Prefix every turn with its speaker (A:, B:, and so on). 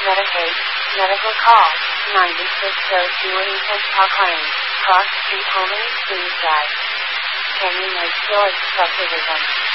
A: Medicaid, medical call, 9602 Intense Park Lane, Cross Street Homeless Suicide. Can you make storage subdivision?